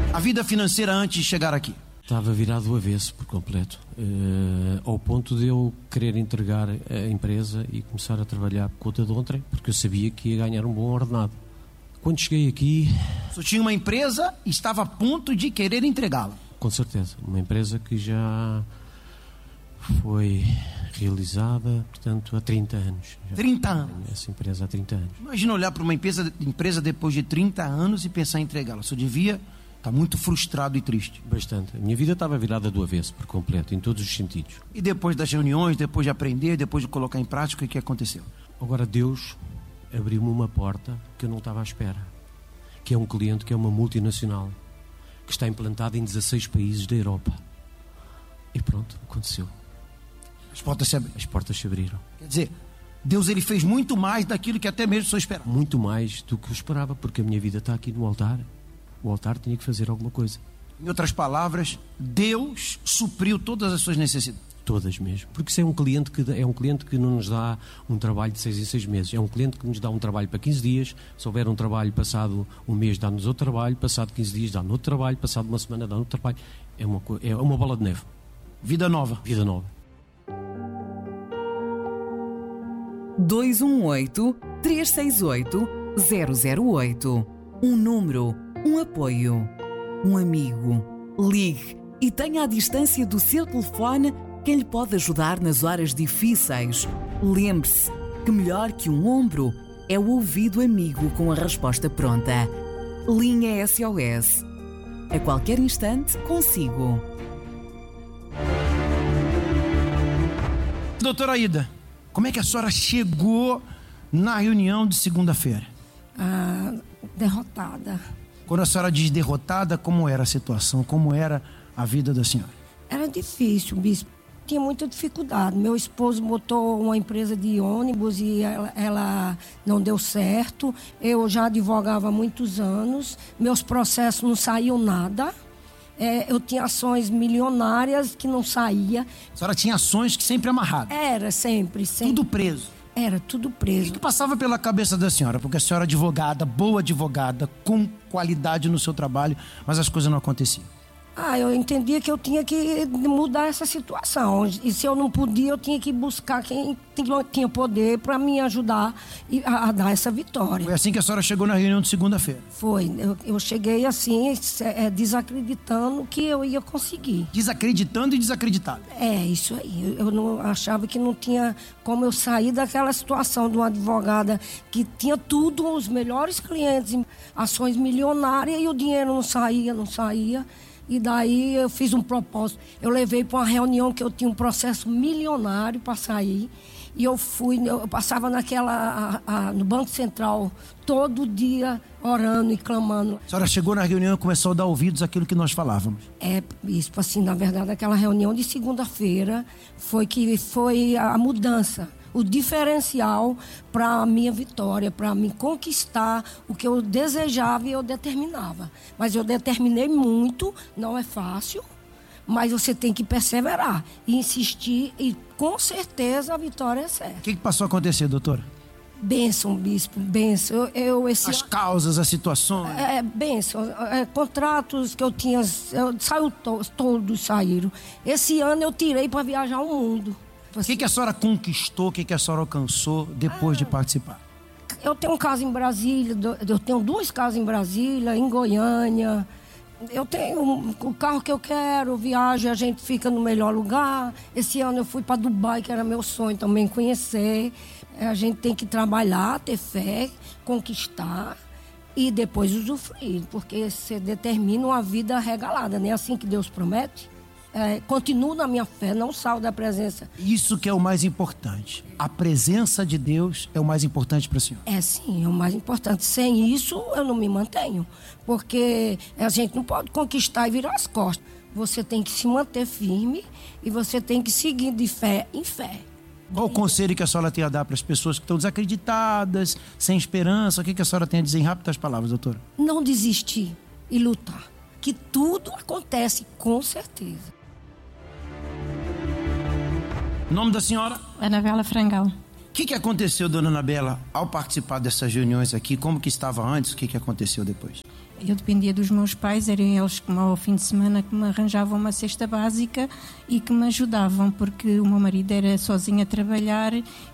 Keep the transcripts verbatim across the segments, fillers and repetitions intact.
A vida financeira antes de chegar aqui? Estava virado do avesso por completo, uh, ao ponto de eu querer entregar a empresa e começar a trabalhar por conta de ontem, porque eu sabia que ia ganhar um bom ordenado. Quando cheguei aqui... Você tinha uma empresa e estava a ponto de querer entregá-la? Com certeza, uma empresa que já foi realizada, portanto, há trinta anos. Já trinta anos? Essa empresa há trinta anos. Imagina olhar para uma empresa, empresa depois de trinta anos e pensar em entregá-la. Você devia estar muito frustrado e triste. Bastante. A minha vida estava virada do avesso por completo, em todos os sentidos. E depois das reuniões, depois de aprender, depois de colocar em prática, o que aconteceu? Agora Deus abriu-me uma porta que eu não estava à espera. Que é um cliente que é uma multinacional, que está implantada em dezasseis países da Europa. E pronto, aconteceu. As portas se abriram. As portas se abriram. Quer dizer, Deus ele fez muito mais daquilo que até mesmo o senhor esperava. Muito mais do que eu esperava, porque a minha vida está aqui no altar. O altar tinha que fazer alguma coisa. Em outras palavras, Deus supriu todas as suas necessidades. Todas mesmo. Porque isso é um cliente que é um cliente que não nos dá um trabalho de seis em seis meses. É um cliente que nos dá um trabalho para quinze dias. Se houver um trabalho passado um mês, dá-nos outro trabalho. Passado quinze dias, dá-nos outro trabalho. Passado uma semana, dá-nos outro trabalho. É uma, é uma bola de neve. Vida nova. Vida nova. dois um oito, três seis oito, zero zero oito. Um número, um apoio, um amigo. Ligue e tenha à distância do seu telefone quem lhe pode ajudar nas horas difíceis. Lembre-se que melhor que um ombro é o ouvido amigo com a resposta pronta. Linha S O S. A qualquer instante, consigo. Doutora Aida, como é que a senhora chegou na reunião de segunda-feira? Ah, derrotada. Quando a senhora diz derrotada, como era a situação? Como era a vida da senhora? Era difícil, bispo. Tinha muita dificuldade. Meu esposo botou uma empresa de ônibus e ela, ela não deu certo. Eu já advogava há muitos anos. Meus processos não saíam nada. É, eu tinha ações milionárias que não saía. A senhora tinha ações que sempre amarradas? Era, sempre, sempre. Tudo preso? Era, tudo O preso. que, que passava pela cabeça da senhora? Porque a senhora é advogada, boa advogada, com qualidade no seu trabalho, mas as coisas não aconteciam. Ah, eu entendia que eu tinha que mudar essa situação. E se eu não podia, eu tinha que buscar quem tinha poder para me ajudar a, a dar essa vitória. Foi assim que a senhora chegou na reunião de segunda-feira? Foi. Eu, eu cheguei assim, é, desacreditando que eu ia conseguir. Desacreditando e desacreditado? É, isso aí. Eu não achava que não tinha como eu sair daquela situação de uma advogada que tinha tudo, os melhores clientes, ações milionárias, e o dinheiro não saía, não saía. E daí eu fiz um propósito. Eu levei para uma reunião que eu tinha um processo milionário para sair. E eu fui, eu passava naquela, a, a, no Banco Central todo dia orando e clamando. A senhora chegou na reunião e começou a dar ouvidos àquilo que nós falávamos. É, isso, assim, na verdade, aquela reunião de segunda-feira foi que foi a mudança. O diferencial para a minha vitória, para me conquistar o que eu desejava e eu determinava. Mas eu determinei muito, não é fácil, mas você tem que perseverar e insistir e com certeza a vitória é certa. O que, que passou a acontecer, doutora? Bênção, bispo, bênção. Eu, eu, esse as causas, as situações? É, é bênção. É, contratos que eu tinha, eu, saiu to, todos saíram. Esse ano eu tirei para viajar o mundo. O que, que a senhora conquistou, o que, que a senhora alcançou depois ah, de participar? Eu tenho casa em Brasília, eu tenho duas casas em Brasília, em Goiânia. Eu tenho o carro que eu quero, viagem, a gente fica no melhor lugar. Esse ano eu fui para Dubai, que era meu sonho também conhecer. A gente tem que trabalhar, ter fé, conquistar e depois usufruir, porque você determina uma vida regalada, não é assim que Deus promete? É, continuo na minha fé, não saio da presença. Isso que é o mais importante. A presença de Deus é o mais importante para o senhor. É sim, é o mais importante. Sem isso eu não me mantenho, porque a gente não pode conquistar e virar as costas. Você tem que se manter firme e você tem que seguir de fé em fé. Qual o conselho que a senhora tem a dar para as pessoas que estão desacreditadas, sem esperança? O que a senhora tem a dizer em rápidas palavras, doutora? Não desistir e lutar, que tudo acontece com certeza. O nome da senhora? Anabela Frangal. O que, que aconteceu, dona Anabela, ao participar dessas reuniões aqui? Como que estava antes? O que, que aconteceu depois? Eu dependia dos meus pais, eram eles que ao fim de semana que me arranjavam uma cesta básica e que me ajudavam, porque o meu marido era sozinho a trabalhar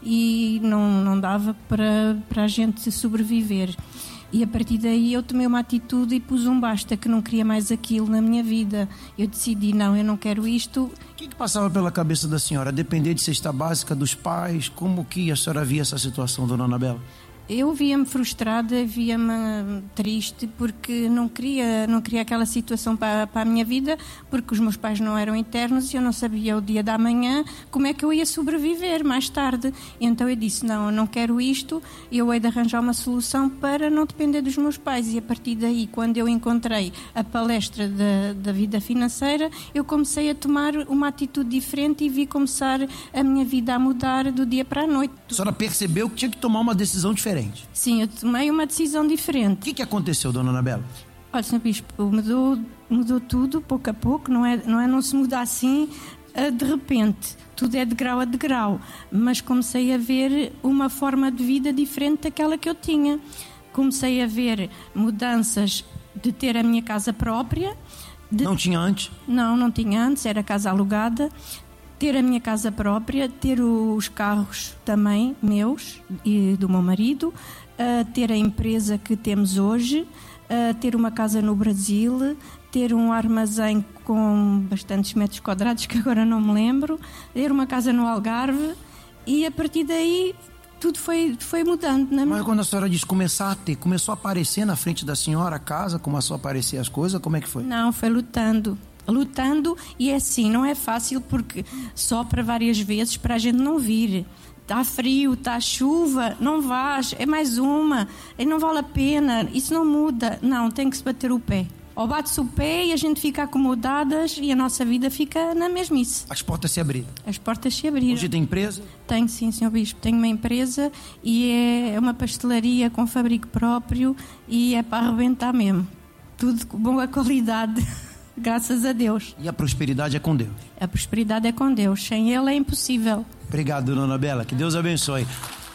e não, não dava para, para a gente sobreviver. E a partir daí eu tomei uma atitude e pus um basta, que não queria mais aquilo na minha vida. Eu decidi, não, eu não quero isto. O que, que passava pela cabeça da senhora? Depender de cesta básica dos pais? Como que a senhora via essa situação, dona Anabela? Eu via-me frustrada, via-me triste, porque não queria, não queria aquela situação para, para a minha vida, porque os meus pais não eram eternos e eu não sabia o dia da manhã como é que eu ia sobreviver mais tarde. Então eu disse, não, eu não quero isto, eu hei de arranjar uma solução para não depender dos meus pais. E a partir daí, quando eu encontrei a palestra da, da vida financeira, eu comecei a tomar uma atitude diferente e vi começar a minha vida a mudar do dia para a noite. A senhora percebeu que tinha que tomar uma decisão diferente? Sim, eu tomei uma decisão diferente. O que, que aconteceu, dona Anabela? Olha, senhor Bispo, mudou, mudou tudo, pouco a pouco, não é, não é não se muda assim de repente, tudo é de grau a de grau, mas comecei a ver uma forma de vida diferente daquela que eu tinha. Comecei a ver mudanças de ter a minha casa própria. De... Não tinha antes? Não, não tinha antes, era casa alugada. Ter a minha casa própria, ter os carros também meus e do meu marido, uh, ter a empresa que temos hoje, uh, ter uma casa no Brasil, ter um armazém com bastantes metros quadrados, que agora não me lembro, ter uma casa no Algarve, e a partir daí tudo foi, foi mudando. Né? Mas quando a senhora diz começar a ter, começou a aparecer na frente da senhora a casa, começou a aparecer as coisas, como é que foi? Não, foi lutando. Lutando, e é assim, não é fácil, porque sopra várias vezes para a gente não vir. Está frio, está chuva, não vais, é mais uma, e não vale a pena, isso não muda. Não, tem que se bater o pé. Ou bate-se o pé e a gente fica acomodadas e a nossa vida fica na mesmice. As portas se abriram? As portas se abriram. Hoje tem empresa? Tenho, sim, senhor Bispo. Tenho uma empresa e é uma pastelaria com fabrico próprio e é para arrebentar mesmo. Tudo com boa qualidade. Graças a Deus. E a prosperidade é com Deus? A prosperidade é com Deus. Sem Ele é impossível. Obrigado, dona Anabela. Que Deus abençoe.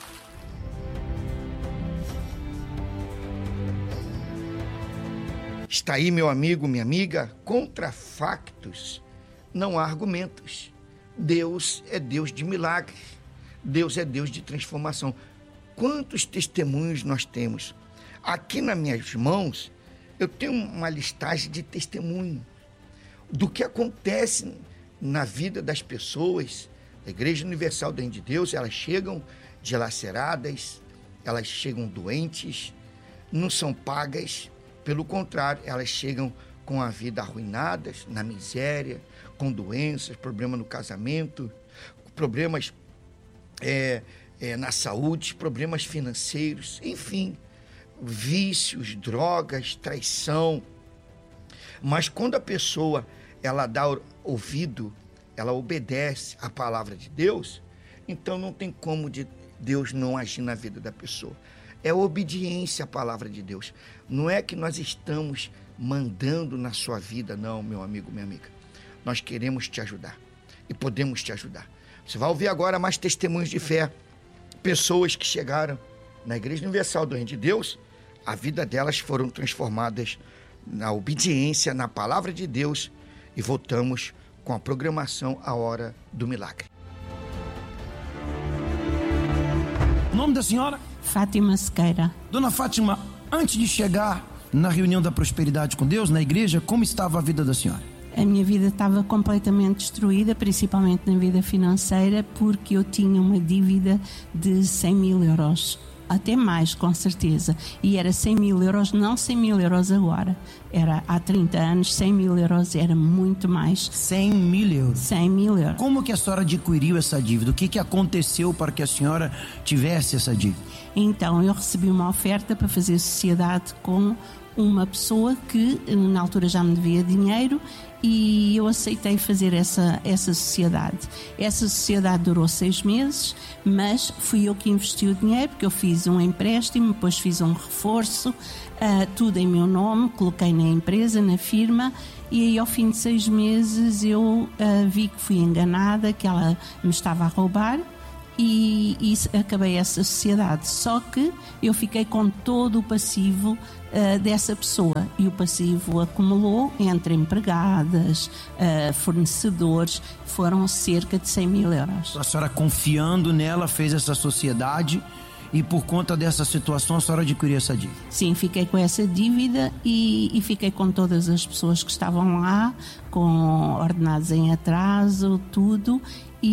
Está aí, meu amigo, minha amiga, contra factos não há argumentos. Deus é Deus de milagres. Deus é Deus de transformação. Quantos testemunhos nós temos? Aqui nas minhas mãos, eu tenho uma listagem de testemunho do que acontece na vida das pessoas. A Igreja Universal do Reino de Deus, elas chegam dilaceradas, elas chegam doentes, não são pagas, pelo contrário, elas chegam com a vida arruinada, na miséria, com doenças, problemas no casamento, problemas é, é, na saúde, problemas financeiros, enfim, vícios, drogas, traição. Mas quando a pessoa ela dá ouvido, ela obedece à palavra de Deus, então não tem como de Deus não agir na vida da pessoa. É obediência à palavra de Deus. Não é que nós estamos mandando na sua vida, não, meu amigo, minha amiga. Nós queremos te ajudar e podemos te ajudar. Você vai ouvir agora mais testemunhos de fé. Pessoas que chegaram na Igreja Universal do Reino de Deus, a vida delas foram transformadas na obediência, na palavra de Deus, e voltamos com a programação A Hora do Milagre. O nome da senhora? Fátima Sequeira. Dona Fátima, antes de chegar na reunião da prosperidade com Deus, na igreja, como estava a vida da senhora? A minha vida estava completamente destruída, principalmente na vida financeira, porque eu tinha uma dívida de cem mil euros. Até mais, com certeza. E era cem mil euros, não cem mil euros agora. Era há trinta anos, cem mil euros era muito mais. cem mil euros? cem mil euros. Como que a senhora adquiriu essa dívida? O que, que aconteceu para que a senhora tivesse essa dívida? Então, eu recebi uma oferta para fazer sociedade com uma pessoa que na altura já me devia dinheiro e eu aceitei fazer essa, essa sociedade. Essa sociedade durou seis meses, mas fui eu que investi o dinheiro, porque eu fiz um empréstimo, depois fiz um reforço, uh, tudo em meu nome, coloquei na empresa, na firma, e aí ao fim de seis meses eu uh, vi que fui enganada, que ela me estava a roubar. e, e acabei essa sociedade. Só que eu fiquei com todo o passivo uh, dessa pessoa, e o passivo acumulou entre empregadas, uh, fornecedores, foram cerca de cem mil euros. A senhora, confiando nela, fez essa sociedade e por conta dessa situação a senhora adquiriu essa dívida? Sim, fiquei com essa dívida e, e fiquei com todas as pessoas que estavam lá, com ordenados em atraso, tudo.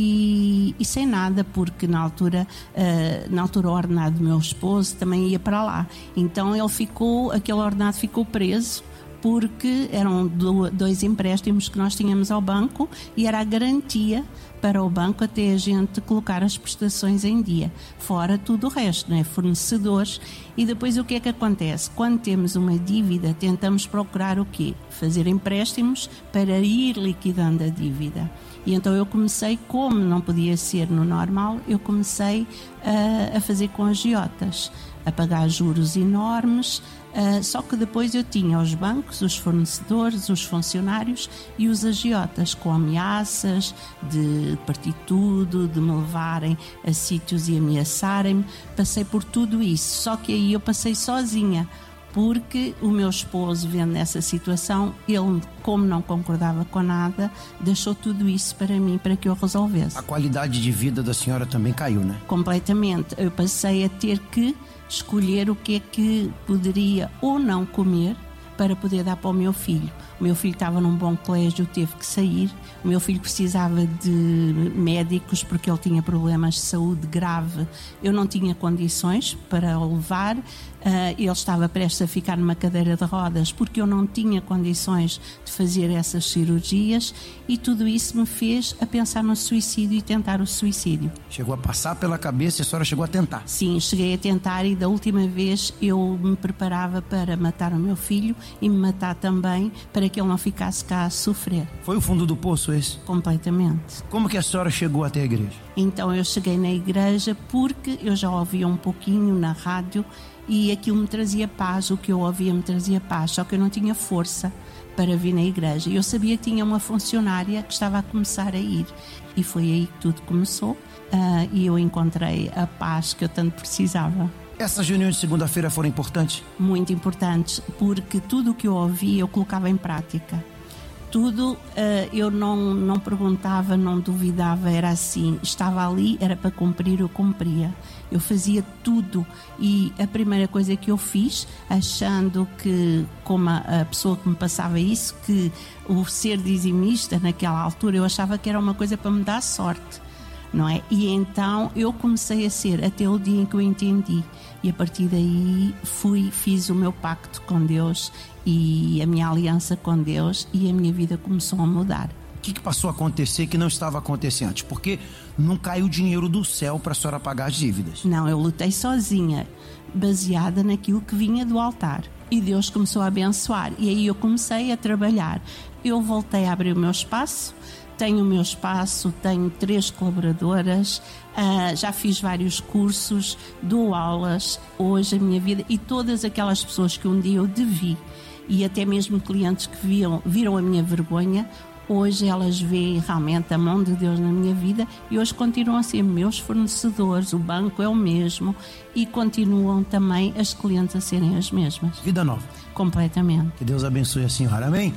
E, e sem nada, porque na altura, uh, na altura o ordenado do meu esposo também ia para lá. Então ele ficou, aquele ordenado ficou preso, porque eram do, dois empréstimos que nós tínhamos ao banco e era a garantia para o banco até a gente colocar as prestações em dia, fora tudo o resto, não é? Fornecedores. E depois o que é que acontece? Quando temos uma dívida, tentamos procurar o quê? Fazer empréstimos para ir liquidando a dívida. E então eu comecei, como não podia ser no normal, eu comecei a, a fazer com agiotas, a pagar juros enormes. Uh, só que depois eu tinha os bancos, os fornecedores, os funcionários e os agiotas, com ameaças de partir tudo, de me levarem a sítios e ameaçarem-me. Passei por tudo isso, só que aí eu passei sozinha, porque o meu esposo, vendo nessa situação, ele, como não concordava com nada, deixou tudo isso para mim, para que eu resolvesse. A qualidade de vida da senhora também caiu, né? Completamente. Eu passei a ter que escolher o que é que poderia ou não comer para poder dar para o meu filho. O meu filho estava num bom colégio, teve que sair. O meu filho precisava de médicos porque ele tinha problemas de saúde grave. Eu não tinha condições para o levar. Uh, ele estava prestes a ficar numa cadeira de rodas porque eu não tinha condições de fazer essas cirurgias, e tudo isso me fez a pensar no suicídio e tentar o suicídio. Chegou a passar pela cabeça e a senhora chegou a tentar? Sim, cheguei a tentar, e da última vez eu me preparava para matar o meu filho e me matar também, para que ele não ficasse cá a sofrer. Foi o fundo do poço esse? Completamente. Como que a senhora chegou até a igreja? Então eu cheguei na igreja porque eu já ouvia um pouquinho na rádio e aquilo me trazia paz, o que eu ouvia me trazia paz, só que eu não tinha força para vir na igreja. Eu sabia que tinha uma funcionária que estava a começar a ir, e foi aí que tudo começou, uh, e eu encontrei a paz que eu tanto precisava. Essas reuniões de segunda-feira foram importantes? Muito importantes, porque tudo o que eu ouvia eu colocava em prática. Tudo, uh, eu não, não perguntava, não duvidava, era assim, estava ali, era para cumprir, eu cumpria. Eu fazia tudo, e a primeira coisa que eu fiz, achando que, como a, a pessoa que me passava isso, que o ser dizimista naquela altura, eu achava que era uma coisa para me dar sorte, não é? E então eu comecei a ser, até o dia em que eu entendi, e a partir daí fui, fiz o meu pacto com Deus e a minha aliança com Deus, e a minha vida começou a mudar. O que, que passou a acontecer que não estava acontecendo antes? Porque não caiu dinheiro do céu para a senhora pagar as dívidas. Não, eu lutei sozinha, baseada naquilo que vinha do altar. E Deus começou a abençoar, e aí eu comecei a trabalhar. Eu voltei a abrir o meu espaço. Tenho o meu espaço, tenho três colaboradoras, uh, já fiz vários cursos, dou aulas. Hoje a minha vida, e todas aquelas pessoas que um dia eu devi, e até mesmo clientes que viam, viram a minha vergonha, hoje elas veem realmente a mão de Deus na minha vida, e hoje continuam a ser meus fornecedores, o banco é o mesmo, e continuam também as clientes a serem as mesmas. Vida nova. Completamente. Que Deus abençoe a senhora, amém?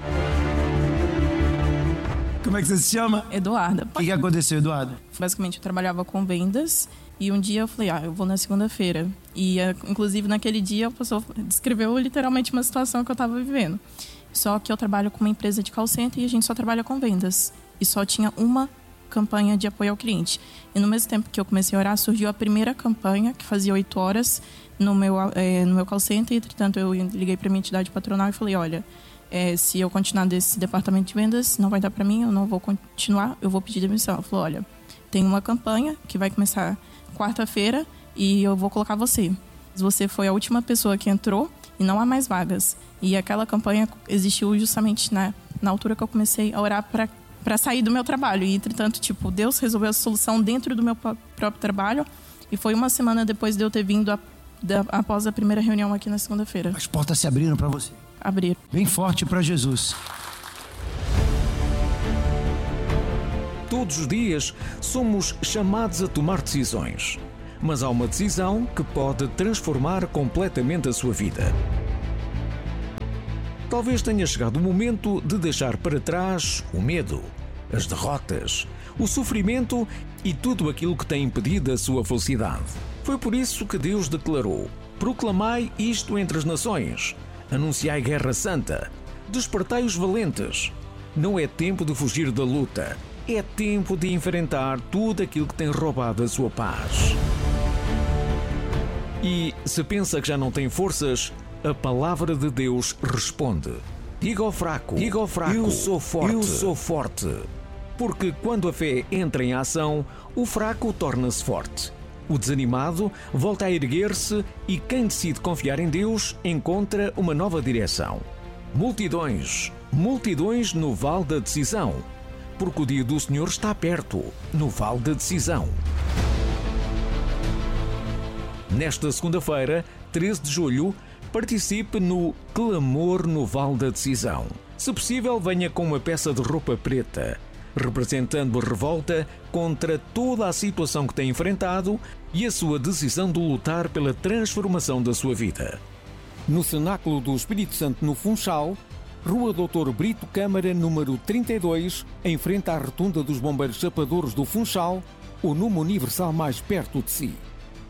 Como é que você se chama? Eduarda. O que, que aconteceu, Eduarda? Basicamente, eu trabalhava com vendas, e um dia eu falei, ah, eu vou na segunda-feira. E, inclusive, naquele dia, a pessoa descreveu literalmente uma situação que eu estava vivendo. Só que eu trabalho com uma empresa de call center e a gente só trabalha com vendas. E só tinha uma campanha de apoio ao cliente. E no mesmo tempo que eu comecei a orar, surgiu a primeira campanha, que fazia oito horas no meu, é, no meu call center. Entretanto, eu liguei para a minha entidade patronal e falei, olha, é, se eu continuar desse departamento de vendas, não vai dar para mim, eu não vou continuar, eu vou pedir demissão. Ela falou, olha, tem uma campanha que vai começar quarta-feira e eu vou colocar você. Você foi a última pessoa que entrou e não há mais vagas. E aquela campanha existiu justamente na, na altura que eu comecei a orar para para sair do meu trabalho. E, entretanto, tipo, Deus resolveu a solução dentro do meu próprio trabalho. E foi uma semana depois de eu ter vindo a, da, após a primeira reunião aqui na segunda-feira. As portas se abriram para você? Abriram. Bem forte para Jesus. Todos os dias somos chamados a tomar decisões, mas há uma decisão que pode transformar completamente a sua vida. Talvez tenha chegado o momento de deixar para trás o medo, as derrotas, o sofrimento e tudo aquilo que tem impedido a sua felicidade. Foi por isso que Deus declarou: proclamai isto entre as nações, anunciai guerra santa, despertai os valentes. Não é tempo de fugir da luta, é tempo de enfrentar tudo aquilo que tem roubado a sua paz. E se pensa que já não tem forças, a palavra de Deus responde: diga ao fraco, diga ao fraco, eu sou forte, eu sou forte. Porque quando a fé entra em ação, o fraco torna-se forte. O desanimado volta a erguer-se e quem decide confiar em Deus encontra uma nova direção. Multidões, multidões no vale da decisão, porque o dia do Senhor está perto, no vale da decisão. Nesta segunda-feira, treze de julho, participe no Clamor no Vale da Decisão. Se possível, venha com uma peça de roupa preta, representando a revolta contra toda a situação que tem enfrentado e a sua decisão de lutar pela transformação da sua vida. No Cenáculo do Espírito Santo, no Funchal, Rua doutor Brito Câmara, número trinta e dois, em frente à Rotunda dos Bombeiros Chapadores do Funchal, o número universal mais perto de si.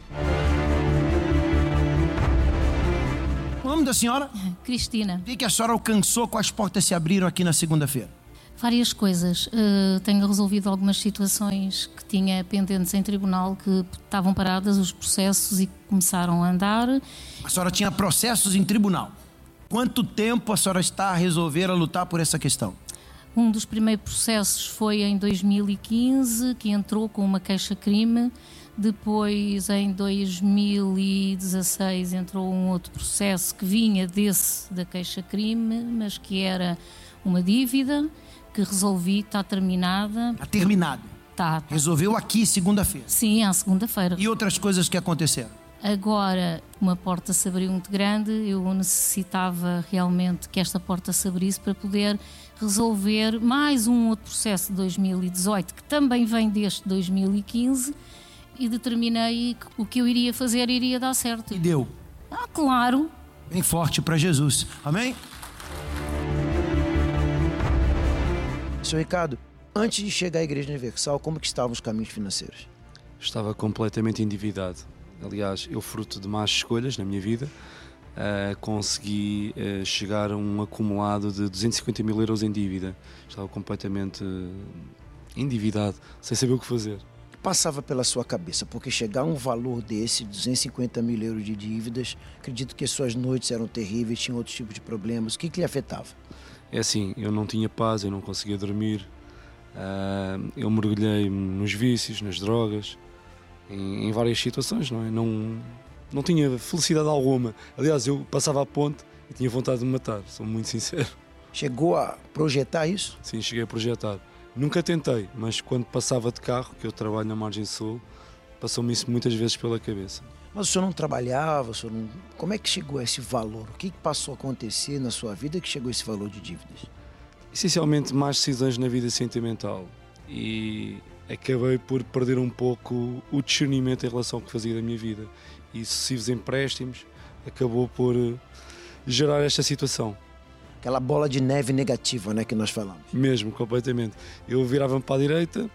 O nome da senhora? Cristina. O que a senhora alcançou com as portas se abriram aqui na segunda-feira? Várias coisas. Uh, tenho resolvido algumas situações que tinha pendentes em tribunal, que estavam paradas os processos e que começaram a andar. A senhora tinha processos em tribunal. Quanto tempo a senhora está a resolver a lutar por essa questão? Um dos primeiros processos foi em dois mil e quinze, que entrou com uma queixa-crime. Depois, em dois mil e dezasseis, entrou um outro processo que vinha desse da queixa-crime, mas que era uma dívida que resolvi, está terminada. Está terminado? Está. Tá. Resolveu aqui, segunda-feira? Sim, à segunda-feira. E outras coisas que aconteceram? Agora, uma porta se abriu muito grande, eu necessitava realmente que esta porta se abrisse para poder resolver mais um outro processo de dois mil e dezoito, que também vem deste dois mil e quinze, e determinei que o que eu iria fazer iria dar certo. E deu? Ah, claro. Bem forte para Jesus. Amém? Senhor Ricardo, antes de chegar à Igreja Universal, como que estavam os caminhos financeiros? Estava completamente endividado. Aliás, eu, fruto de más escolhas na minha vida, uh, consegui uh, chegar a um acumulado de duzentos e cinquenta mil euros em dívida. Estava completamente uh, endividado, sem saber o que fazer. O que passava pela sua cabeça? Porque chegar a um valor desse, duzentos e cinquenta mil euros de dívidas, acredito que as suas noites eram terríveis, tinham outros tipos de problemas. O que, que lhe afetava? É assim, eu não tinha paz, eu não conseguia dormir, uh, eu mergulhei nos vícios, nas drogas, Em, em várias situações, não é? Não, não tinha felicidade alguma. Aliás, eu passava a ponte e tinha vontade de me matar, sou muito sincero. Chegou a projetar isso? Sim, cheguei a projetar. Nunca tentei, mas quando passava de carro, que eu trabalho na Margem Sul, passou-me isso muitas vezes pela cabeça. Mas o senhor não trabalhava? O senhor não... Como é que chegou a esse valor? O que passou a acontecer na sua vida que chegou a esse valor de dívidas? Essencialmente, mais decisões na vida sentimental. E acabei por perder um pouco o discernimento em relação ao que fazia da minha vida. E sucessivos empréstimos acabou por gerar esta situação. Aquela bola de neve negativa, né, que nós falamos. Mesmo, completamente. Eu virava-me para a direita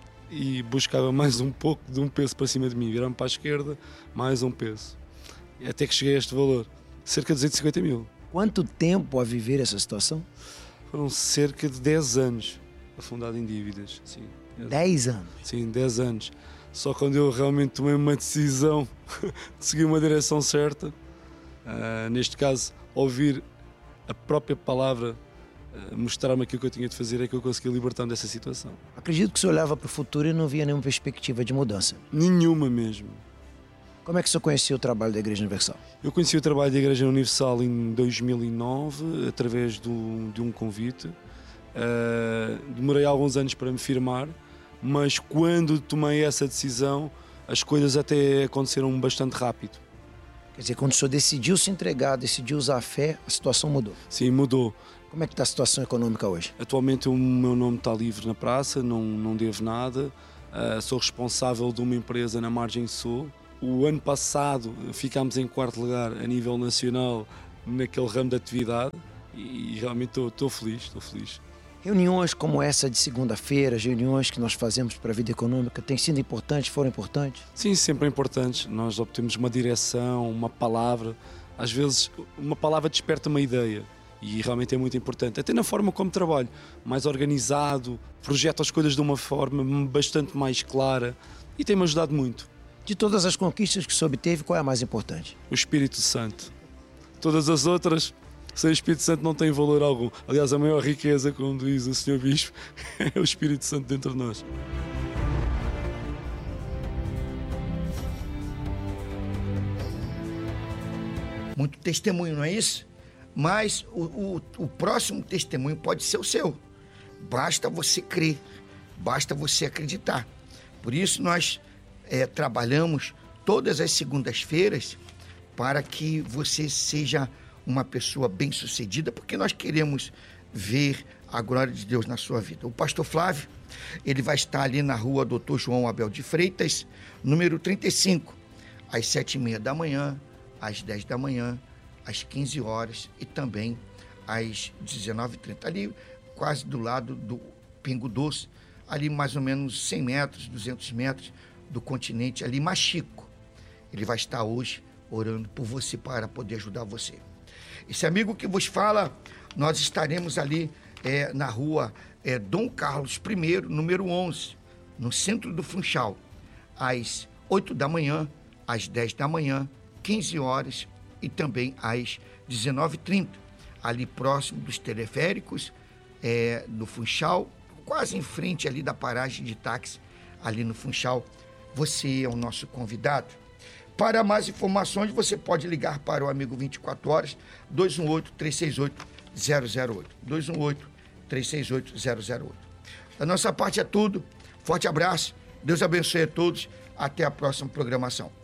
e buscava mais um pouco de um peso para cima de mim. Virava-me para a esquerda, mais um peso. Até que cheguei a este valor, cerca de duzentos e cinquenta mil. Quanto tempo a viver essa situação? Foram cerca de dez anos afundado em dívidas, sim. dez anos? Sim, dez anos. Só quando eu realmente tomei uma decisão de seguir uma direção certa, uh, neste caso, ouvir a própria palavra uh, mostrar-me aquilo que eu tinha de fazer, é que eu consegui libertar-me dessa situação. Acredito que o senhor olhava para o futuro e não via nenhuma perspectiva de mudança. Nenhuma mesmo. Como é que o senhor conheceu o trabalho da Igreja Universal? Eu conheci o trabalho da Igreja Universal em dois mil e nove, através do, de um convite. Uh, demorei alguns anos para me firmar, mas quando tomei essa decisão, as coisas até aconteceram bastante rápido. Quer dizer, quando o senhor decidiu se entregar, decidiu usar a fé, a situação mudou? Sim, mudou. Como é que está a situação econômica hoje? Atualmente o meu nome está livre na praça, não, não devo nada. Uh, sou responsável de uma empresa na Margem Sul. O ano passado ficámos em quarto lugar a nível nacional naquele ramo de atividade e realmente estou, estou feliz, estou feliz. Reuniões como essa de segunda-feira, as reuniões que nós fazemos para a vida econômica, têm sido importantes, foram importantes? Sim, sempre importantes. Nós obtemos uma direção, uma palavra. Às vezes uma palavra desperta uma ideia e realmente é muito importante. Até na forma como trabalho, mais organizado, projeto as coisas de uma forma bastante mais clara e tem-me ajudado muito. De todas as conquistas que se obteve, qual é a mais importante? O Espírito Santo. Todas as outras, sem o Espírito Santo, não têm valor algum. Aliás, a maior riqueza, como diz o senhor Bispo, é o Espírito Santo dentro de nós. Muito testemunho, não é isso? Mas o, o, o próximo testemunho pode ser o seu. Basta você crer, basta você acreditar. Por isso nós é, trabalhamos todas as segundas-feiras para que você seja uma pessoa bem-sucedida, porque nós queremos ver a glória de Deus na sua vida. O pastor Flávio, ele vai estar ali na rua doutor João Abel de Freitas, número trinta e cinco, às sete e meia da manhã, às dez da manhã, às quinze horas e também às dezenove e trinta. Ali, quase do lado do Pingo Doce, ali mais ou menos cem metros, duzentos metros do continente, ali Machico. Ele vai estar hoje orando por você para poder ajudar você. Esse amigo que vos fala, nós estaremos ali é, na rua é, Dom Carlos I, número onze, no centro do Funchal, às oito da manhã, às dez da manhã, quinze horas e também às dezenove e trinta, ali próximo dos teleféricos é, do Funchal, quase em frente ali da paragem de táxi, ali no Funchal. Você é o nosso convidado. Para mais informações, você pode ligar para o Amigo vinte e quatro horas, dois um oito, três seis oito, zero zero oito. dois um oito, três seis oito, zero zero oito. Da nossa parte é tudo. Forte abraço. Deus abençoe a todos. Até a próxima programação.